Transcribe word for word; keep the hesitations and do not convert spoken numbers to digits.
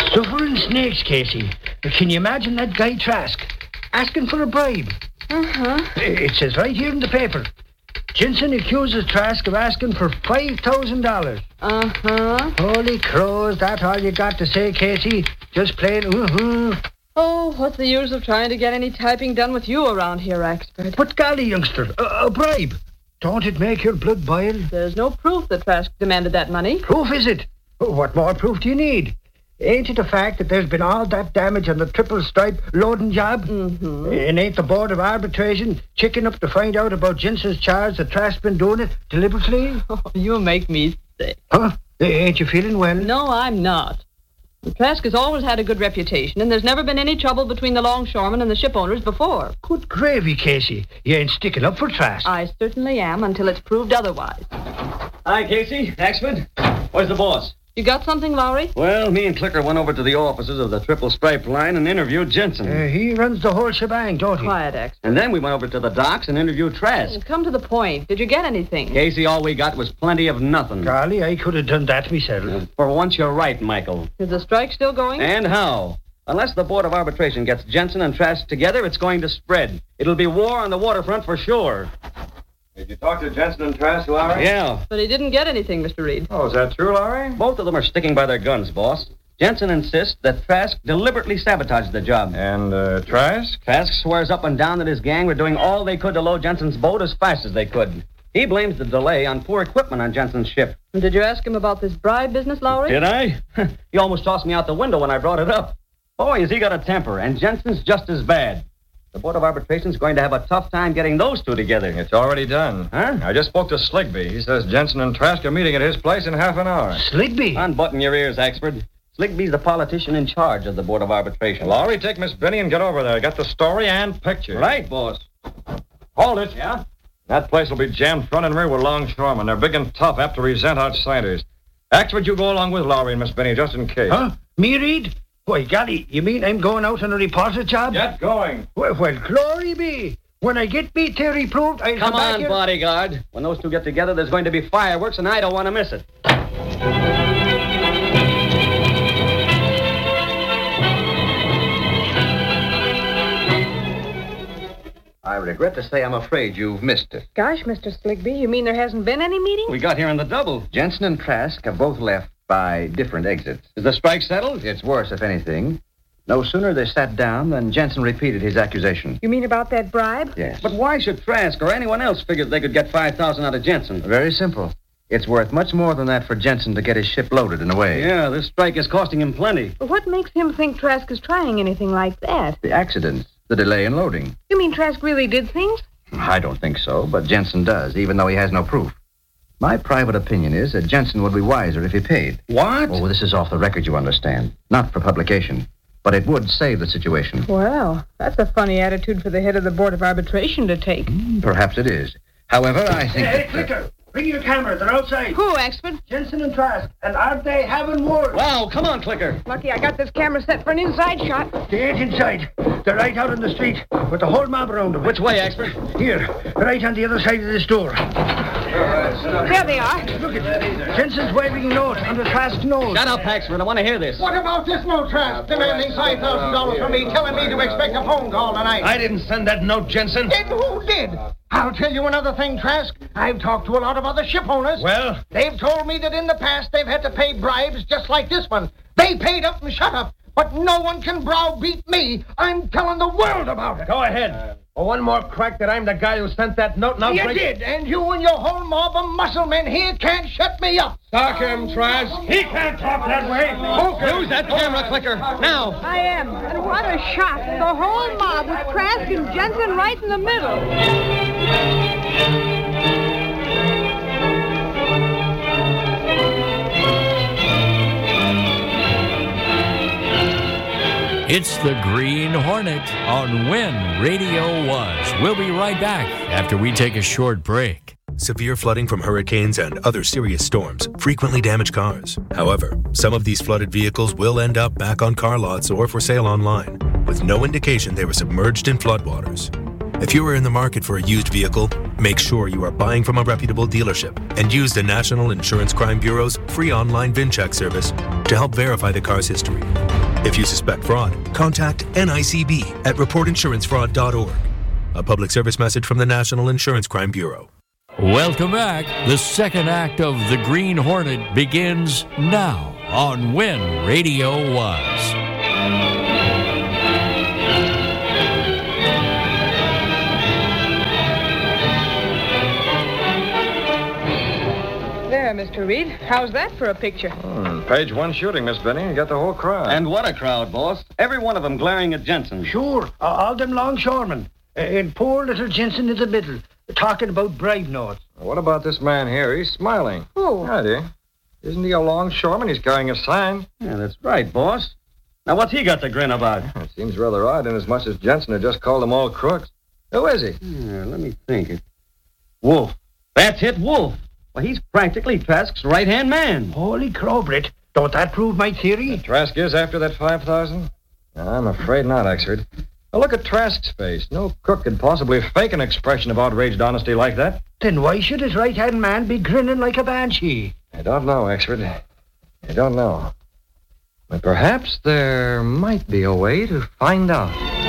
Suffering snakes, Casey. Can you imagine that guy Trask asking for a bribe? Uh-huh. It says right here in the paper. Jensen accuses Trask of asking for five thousand dollars. Uh-huh. Holy crows, that's all you got to say, Casey. Just plain, uh-huh. Oh, what's the use of trying to get any typing done with you around here, expert? But golly, youngster, a, a bribe. Don't it make your blood boil? There's no proof that Trask demanded that money. Proof, is it? What more proof do you need? Ain't it a fact that there's been all that damage on the triple stripe loading job? Mm-hmm. And ain't the Board of Arbitration checking up to find out about Jensen's charge that Trask's been doing it deliberately? Oh, you make me sick. Huh? Ain't you feeling well? No, I'm not. Trask has always had a good reputation, and there's never been any trouble between the longshoremen and the ship owners before. Good gravy, Casey. You ain't sticking up for Trask. I certainly am, until it's proved otherwise. Hi, Casey. Axford. Where's the boss? You got something, Lowry? Well, me and Clicker went over to the offices of the Triple Stripe Line and interviewed Jensen. Uh, he runs the whole shebang, don't he? Quiet, X. And then we went over to the docks and interviewed Trask. Come to the point. Did you get anything? Casey, all we got was plenty of nothing. Golly, I could have done that myself. Uh, for once, you're right, Michael. Is the strike still going? And how? Unless the Board of Arbitration gets Jensen and Trask together, it's going to spread. It'll be war on the waterfront for sure. Did you talk to Jensen and Trask, Lowry? Yeah. But he didn't get anything, Mister Reed. Oh, is that true, Lowry? Both of them are sticking by their guns, boss. Jensen insists that Trask deliberately sabotaged the job. And, uh, Trask? Trask swears up and down that his gang were doing all they could to load Jensen's boat as fast as they could. He blames the delay on poor equipment on Jensen's ship. And did you ask him about this bribe business, Lowry? Did I? He almost tossed me out the window when I brought it up. Boy, has he got a temper, and Jensen's just as bad. The Board of Arbitration's going to have a tough time getting those two together. It's already done. Huh? I just spoke to Sligby. He says Jensen and Trask are meeting at his place in half an hour. Sligby? Unbutton your ears, Axford. Sligby's the politician in charge of the Board of Arbitration. Lowry, take Miss Benny and get over there. Got the story and picture. Right, boss. Hold it. Yeah? That place will be jammed front and rear with longshoremen. They're big and tough, apt to resent outsiders. Axford, you go along with Lowry and Miss Benny, just in case. Huh? Me, Reed? Why, golly, you mean I'm going out on a reporter job? Get going. Well, well, glory be. When I get me theory proved, I'll come, Come back on, here. bodyguard. When those two get together, there's going to be fireworks, and I don't want to miss it. I regret to say I'm afraid you've missed it. Gosh, Mister Sligby, you mean there hasn't been any meeting? We got here in the double. Jensen and Trask have both left by different exits. Is the strike settled? It's worse, if anything. No sooner they sat down than Jensen repeated his accusation. You mean about that bribe? Yes. But why should Trask or anyone else figure they could get five thousand out of Jensen? Very simple. It's worth much more than that for Jensen to get his ship loaded in a way. Yeah, this strike is costing him plenty. But what makes him think Trask is trying anything like that? The accidents, the delay in loading. You mean Trask really did things? I don't think so, but Jensen does, even though he has no proof. My private opinion is that Jensen would be wiser if he paid. What? Oh, this is off the record, you understand. Not for publication. But it would save the situation. Well, that's a funny attitude for the head of the Board of Arbitration to take. Mm, perhaps it is. However, I think... Hey, that, uh, Clicker, bring your camera. They're outside. Who, Axford? Jensen and Trask. And aren't they having war? Wow, come on, Clicker. Lucky I got this camera set for an inside shot. They ain't inside. They're right out on the street with the whole mob around them. Which way, Axford? Here, right on the other side of this door. There they are. Look at that. Jensen's waving a note under Trask's nose. Shut up, Axford. I want to hear this. What about this note, Trask? Demanding five thousand dollars from me, telling me to expect a phone call tonight. I didn't send that note, Jensen. Then who did? I'll tell you another thing, Trask. I've talked to a lot of other ship owners. Well? They've told me that in the past they've had to pay bribes just like this one. They paid up and shut up. But no one can browbeat me. I'm telling the world about it. Go ahead. Well, one more crack that I'm the guy who sent that note, and I'll You break... did, and you and your whole mob of muscle men here can't shut me up. Stock him, Trask. He can't talk that way. Use that camera, Clicker. Now. I am. And what a shot. The whole mob with Trask and Jensen right in the middle. It's the Green Hornet on When Radio Was. We'll be right back after we take a short break. Severe flooding from hurricanes and other serious storms frequently damage cars. However, some of these flooded vehicles will end up back on car lots or for sale online, with no indication they were submerged in floodwaters. If you are in the market for a used vehicle, make sure you are buying from a reputable dealership and use the National Insurance Crime Bureau's free online VinCheck service to help verify the car's history. If you suspect fraud, contact N I C B at report insurance fraud dot org. A public service message from the National Insurance Crime Bureau. Welcome back. The second act of The Green Hornet begins now on When Radio Was. There, Mister Reed. How's that for a picture? Hmm, page one shooting, Miss Benny. You got the whole crowd. And what a crowd, boss. Every one of them glaring at Jensen. Sure, uh, all them longshoremen. Uh, and poor little Jensen in the middle, talking about bribe notes. What about this man here? He's smiling. Who? Yeah, dear. Isn't he a longshoreman? He's carrying a sign. Yeah, that's right, boss. Now, what's he got to grin about? It seems rather odd, inasmuch as Jensen had just called them all crooks. Who is he? Yeah, let me think. Wolf. That's it, Wolf. Well, he's practically Trask's right-hand man. Holy crow, Britt. Don't that prove my theory? Trask is after that five thousand? I'm afraid not, Exford. Now, look at Trask's face. No crook could possibly fake an expression of outraged honesty like that. Then why should his right-hand man be grinning like a banshee? I don't know, Exford. I don't know. But perhaps there might be a way to find out.